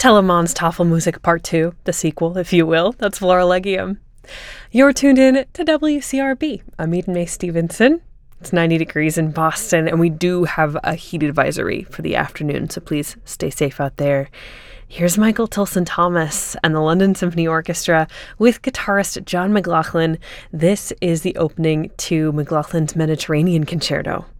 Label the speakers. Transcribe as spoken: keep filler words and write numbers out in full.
Speaker 1: Telemann's Tafelmusik Part two, the sequel, if you will. That's Florilegium. You're tuned in to W C R B. I'm Eden May Stevenson. It's ninety degrees in Boston, and we do have a heat advisory for the afternoon, so please stay safe out there. Here's Michael Tilson Thomas and the London Symphony Orchestra with guitarist John McLaughlin. This is the opening to McLaughlin's Mediterranean Concerto.